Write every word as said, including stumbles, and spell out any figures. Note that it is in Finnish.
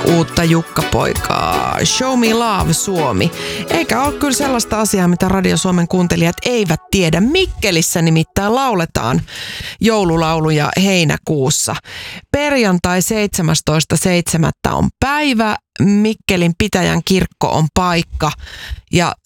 uutta Jukka-poikaa. Show Me Love Suomi. Eikä ole kyllä sellaista asiaa, mitä Radio Suomen kuuntelijat eivät tiedä. Mikkelissä nimittäin lauletaan joululauluja heinäkuussa. Perjantai seitsemästoista seitsemättä on päivä. Mikkelin pitäjän kirkko on paikka. Ja